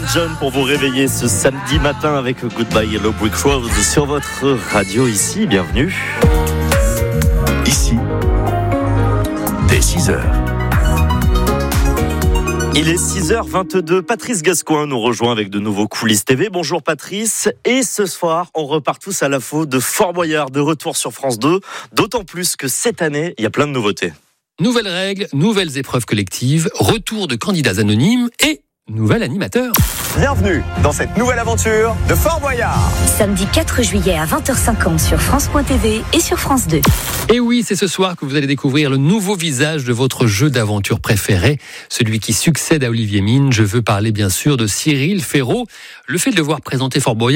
John pour vous réveiller ce samedi matin avec Goodbye Yellow Brick Road sur votre radio ici. Bienvenue. Ici, dès 6h. Il est 6h22. Patrice Gascoin nous rejoint avec de nouveaux Coulisses TV. Bonjour Patrice. Et ce soir, on repart tous à l'info de Fort Boyard, de retour sur France 2. D'autant plus que cette année, il y a plein de nouveautés. Nouvelles règles, nouvelles épreuves collectives, retour de candidats anonymes et nouvel animateur. Bienvenue dans cette nouvelle aventure de Fort Boyard. Samedi 4 juillet à 20h50 sur France.tv et sur France 2. Et oui, c'est ce soir que vous allez découvrir le nouveau visage de votre jeu d'aventure préféré, celui qui succède à Olivier Mine. Je veux parler bien sûr de Cyril Ferraud. Le fait de le voir présenter Fort Boyard